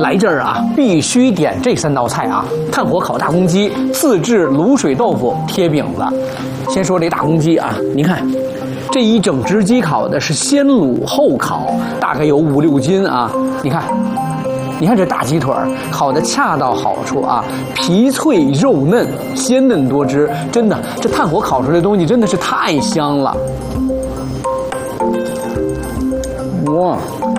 来这儿啊，必须点这3道菜啊：炭火烤大公鸡、自制卤水豆腐、贴饼子。先说这大公鸡啊，您看，这一整只鸡烤的是先卤后烤，大概有5、6斤啊。你看这大鸡腿烤的恰到好处啊，皮脆肉嫩，鲜嫩多汁，真的，这炭火烤出来的东西真的是太香了。哇，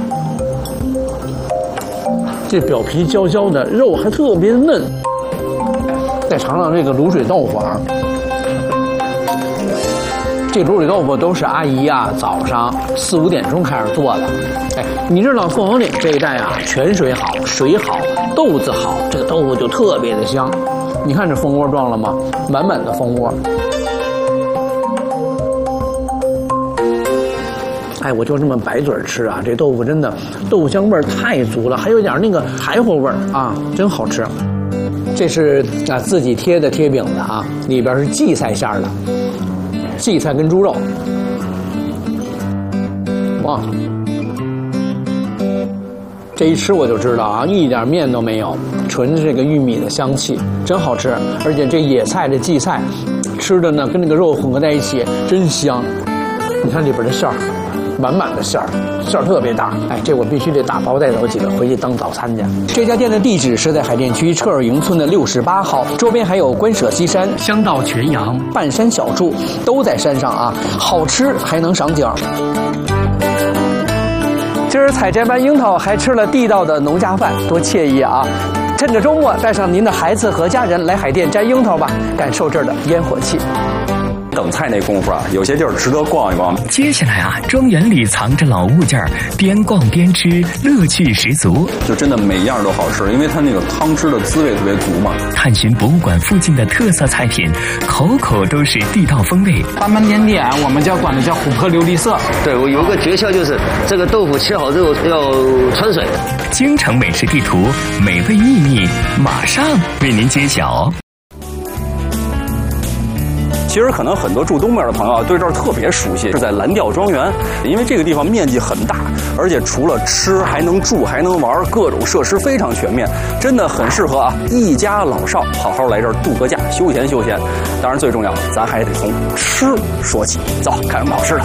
这表皮焦焦的，肉还特别嫩。再尝尝这个卤水豆腐啊，这卤水豆腐都是阿姨啊早上4、5点钟开始做的。哎，你知道凤凰岭这一带啊，泉水好，水好，豆子好，这个豆腐就特别的香。你看这蜂窝状了吗？满满的蜂窝。哎，我就这么白嘴吃啊，这豆腐真的豆腐香味儿太足了，还有点那个柴火味儿啊，真好吃。这是啊自己贴的贴饼子啊，里边是荠菜馅儿的，荠菜跟猪肉。哇，这一吃我就知道啊，一点面都没有，纯这个玉米的香气，真好吃。而且这野菜这荠菜，吃的呢跟那个肉混合在一起，真香。你看里边的馅儿。满满的馅儿特别大，哎，这我必须得打包带走几个回去当早餐去。这家店的地址是在海淀区车尔营村的68号，周边还有关舍西山、香道全羊、半山小筑，都在山上啊，好吃还能赏景。今儿采摘完樱桃，还吃了地道的农家饭，多惬意啊！趁着周末，带上您的孩子和家人来海淀摘樱桃吧，感受这儿的烟火气。 等菜那功夫啊，有些地儿值得逛一逛。 接下来啊，庄园里藏着老物件儿，边逛边吃，乐趣十足。 就真的每样都好吃，因为它那个汤汁的滋味特别足嘛。 探寻博物馆附近的特色菜品，口口都是地道风味。 八门甜点，我们管它叫琥珀琉璃色。 对，我有一个诀窍，就是这个豆腐切好之后要穿水。 京城美食地图，美味秘密，马上为您揭晓。 其实可能很多住东边的朋友对这儿特别熟悉，是在蓝调庄园，因为这个地方面积很大，而且除了吃还能住还能玩，各种设施非常全面，真的很适合啊一家老少好好来这儿度个假，休闲休闲。当然最重要，咱还得从吃说起。走，看什么好吃的。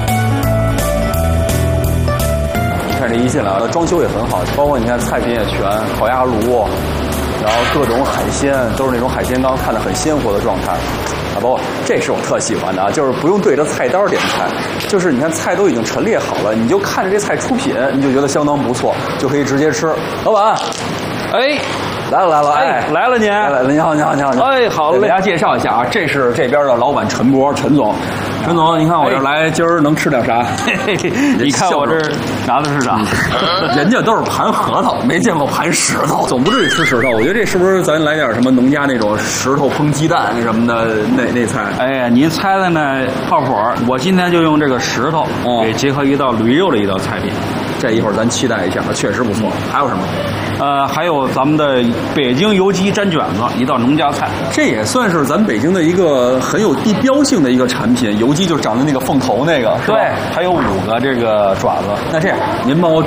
你看这一进来，装修也很好，包括你看菜品也全，烤鸭炉，然后各种海鲜都是那种海鲜缸，看得很鲜活的状态。啊，包括这是我特喜欢的啊，就是不用对着菜单点菜，就是你看菜都已经陈列好了，你就看着这菜出品，你就觉得相当不错，就可以直接吃。老板，哎，来了，哎，来了您，来了，你好，哎，好嘞，给大家介绍一下啊，这是这边的老板陈博，陈总。陈总，你看我这来，今儿能吃点啥？ 你看我这拿的是啥？ 人家都是盘核桃，没见过盘石头。总不至于吃石头，我觉得这是不是咱来点什么农家那种石头烹鸡蛋什么的那菜？ 哎，您猜的呢靠谱。我今天就用这个石头给结合一道驴肉的一道菜品。 这一会儿咱期待一下，确实不错。还有什么？ 还有咱们的北京油鸡蘸卷子，一道农家菜。 这也算是咱北京的一个很有地标性的一个产品。油鸡就长的那个凤头那个， 对，还有5个这个爪子。 那这样，您帮我